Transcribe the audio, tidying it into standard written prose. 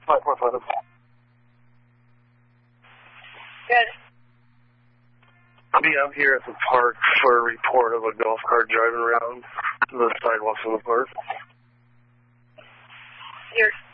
545. Good. I'm here at the park for a report of a golf cart driving around the sidewalks in the park. You're